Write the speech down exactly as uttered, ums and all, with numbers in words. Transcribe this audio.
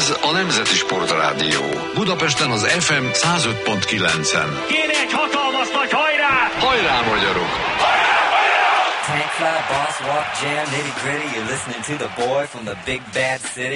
Ez a Nemzeti Sportrádió. Budapesten az ef em száz öt pont kilencen. Kéne egy hatalmas nagy hajrá! Hajrá, magyarok! Tank fly, boss walk, jam, nitty gritty. You're listening to the boy from the big bad city.